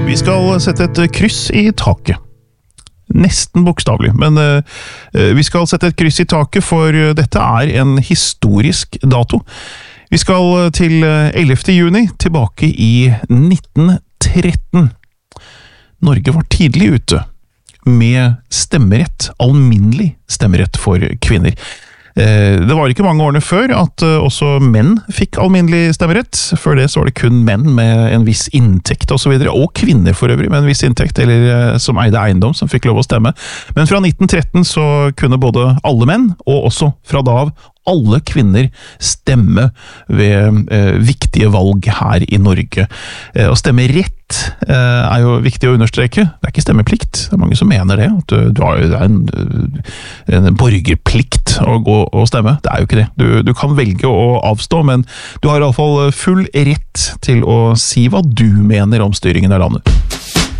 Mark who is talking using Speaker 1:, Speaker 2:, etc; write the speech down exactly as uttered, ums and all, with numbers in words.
Speaker 1: Vi skal sette et kryss i taket. Nesten bokstavlig, men uh, vi skal sette et kryss i taket, for dette er en historisk dato. Vi skal til ellevte juni, tilbake i nitten tretten. Norge var tidlig ute med stemmerett, alminnelig stemmerett for kvinner. Det var ikke mange årene før at også menn fikk alminnelig stemmerett. Før det så var det kun menn med en viss inntekt og så videre, og kvinner for øvrig med en viss inntekt, eller som eide eiendom som fikk lov å stemme. Men fra nitten tretten så kunne både alle menn, og også fra da av alle kvinner stemme ved eh, viktige valg her i Norge. Eh, å stemme rett eh, er jo viktig å understreke. Det er ikke stemmeplikt. Det er mange som mener det. At du, du har jo en, en borgerplikt å gå og stemme. Det er jo ikke det. Du, du kan velge å avstå, men du har i alle fall full rett til å si hva du mener om styringen av landet.